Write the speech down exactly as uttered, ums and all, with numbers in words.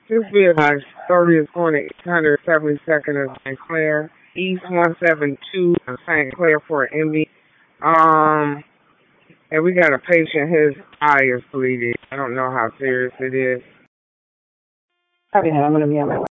This bill my story is going to eight hundred seventy-second of Saint Clair, East one seven two of Saint Clair for an M D. Um, and we got a patient, his eye is bleeding. I don't know how serious it is. Okay, I'm going to be on my way.